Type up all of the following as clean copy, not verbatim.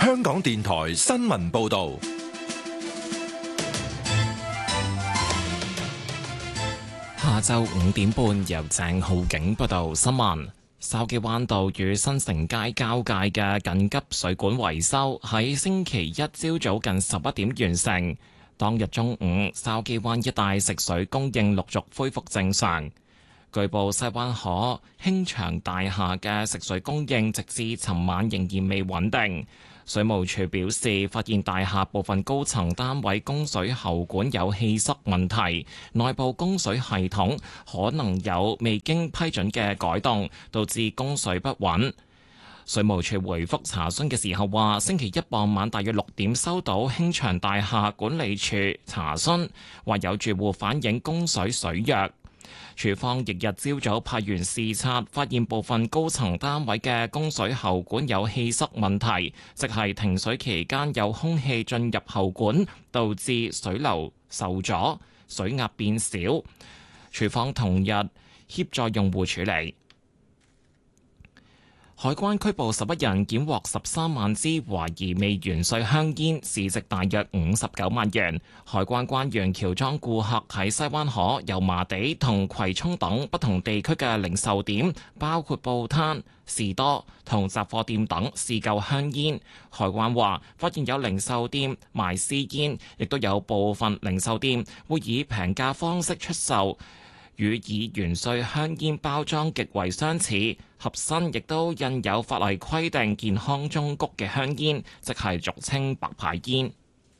香港電台新聞報道。 下晝5點半，由鄭浩景報道新聞。筲箕灣道與新城街交界嘅緊急水管維修喺星期一朝早近11點完成。當日中午，筲箕灣一帶食水供應陸續恢復正常。據報西灣河興祥大廈嘅食水供應直至尋晚仍然未穩定。水務署表示，發現大廈部分高層單位供水喉管有氣塞問題，內部供水系統可能有未經批准嘅改動，導致供水不穩。水務署回覆查詢嘅時候話，星期一傍晚大約6點收到興祥大廈管理處查詢，話有住戶反映供水水弱。署方翌日朝早派員視察，發現部分高層單位嘅供水喉管有氣塞問題，即係停水期間有空氣進入喉管，導致水流受阻、水壓變少。署方同日協助用戶處理。海關拘捕11人，檢獲13萬支懷疑未完稅香煙，市值大約59萬元。海關關員喬裝顧客喺西灣河、油麻地同葵涌等不同地區嘅零售點，包括報攤、士多同雜貨店等試購香煙。海關話，發現有零售店賣私煙，亦都有部分零售店會以平價方式出售，與已完稅香煙包裝極為相似，盒身亦都印有法例規定健康忠告嘅香煙，即係俗稱白牌煙。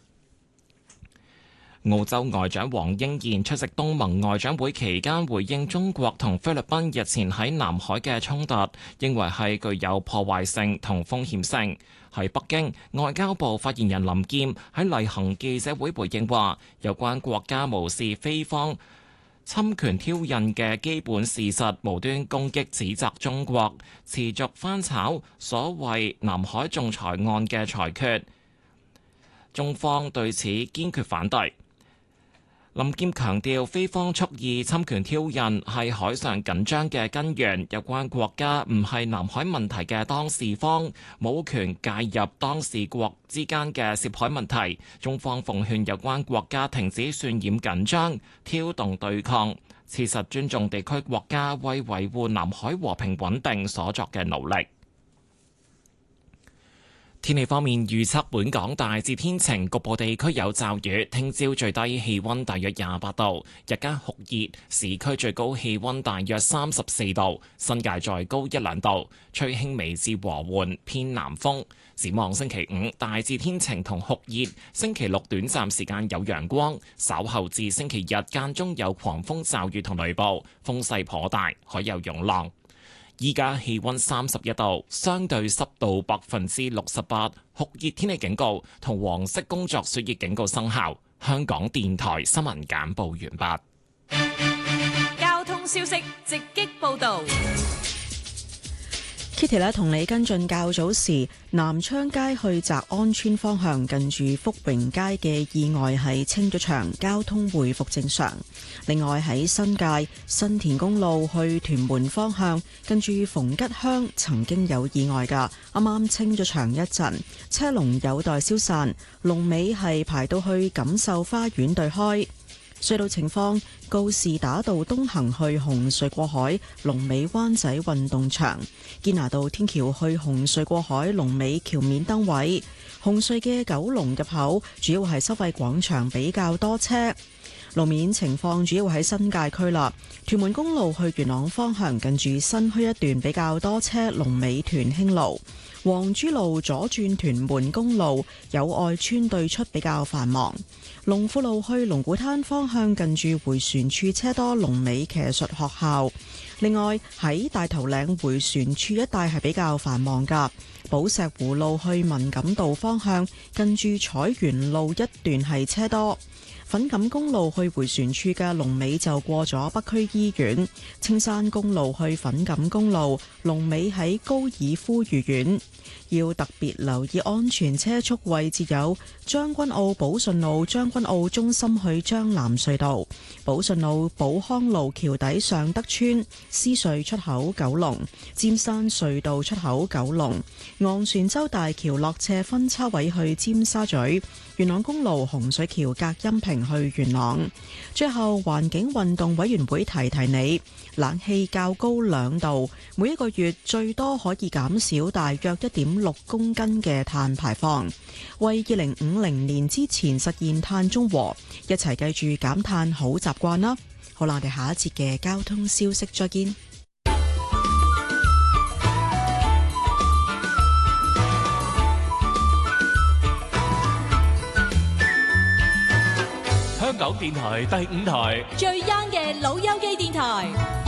澳洲外長黃英賢出席東盟外長會期間，回應中國同菲律賓日前喺南海嘅衝突，認為係具有破壞性同風險性。喺北京，外交部發言人林劍喺例行記者會回應話，有關國家無視菲方侵權挑釁嘅基本事實，無端攻擊指責中國，持續翻炒所謂南海仲裁案嘅裁決，中方對此堅決反對。林劍強調，菲方蓄意侵權挑釁係海上緊張嘅根源，有關國家唔係南海問題嘅當事方，冇權介入當事國之間嘅涉海問題。中方奉勸有關國家停止渲染緊張、挑動對抗，切實尊重地區國家為維護南海和平穩定所作嘅努力。天氣方面，預測本港大致天晴，局部地區有驟雨。聽朝最低氣溫大約28度，日間酷熱，市區最高氣溫大約34度，新界再高1-2度，吹輕微至和緩偏南風。展望星期五大致天晴同酷熱，星期六短暫時間有陽光，稍後至星期日間中有狂風驟雨同雷暴，風勢頗大，海有湧浪。依家氣溫31度，相對濕度68%，酷熱天氣警告同黃色工作暑熱警告生效。香港電台新聞簡報完畢。交通消息直擊報道。 Kitty 咧同你跟進較早時南昌街去澤安村方向近住福榮街嘅意外係清咗場，交通回復正常。另外喺新界新田公路去屯門方向近住逢吉鄉曾經有意外㗎，啱啱清咗場一陣，車龍有待消散，龍尾係排到去錦繡花園對開。隧道情況，告士打道東行去紅隧過海，龍尾灣仔運動場；堅拿道天橋去紅隧過海，龍尾橋面燈位。紅隧嘅九龍入口主要係收費廣場比較多車。路面情況主要喺新界區啦，屯門公路去元朗方向近住新墟一段比較多車，龍尾屯興路。黃珠路左轉屯門公路友愛村對出比較繁忙。龍富路去龍鼓灘方向近住迴旋處車多，龍尾騎術學校。另外喺大頭嶺迴旋處一帶係比較繁忙噶。寶石湖路去文錦道方向近住彩園路一段係車多。 粉錦公路去迴旋處嘅龍尾就過咗北區醫院。青山公路去粉錦公路龍尾喺高爾夫御苑。要特別留意安全車速位置有將軍澳寶順路、將軍澳中心去將藍隧道、寶順路寶康路橋底尚德村、獅隧出口九龍、尖山隧道出口九龍、昂船洲大橋落斜分叉位去尖沙咀、元朗公路洪水橋隔音屏去元朗。最後，環境運動委員會提提你，冷氣較高2度，每一個月最多可以減少大約1.6公斤嘅碳排放，為2050年之前實現碳中和，一齊記住減碳好習慣啦！好啦，我哋下一節嘅交通消息再見。 香港電台第5台最 young 嘅老友記電台。